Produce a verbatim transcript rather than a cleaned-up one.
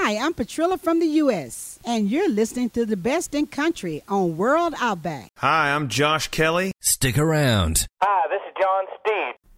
Hi, I'm Patrilla from the U S, and you're listening to the best in country on World Outback. Hi, I'm Josh Kelly. Stick around. Hi, this is John Steed.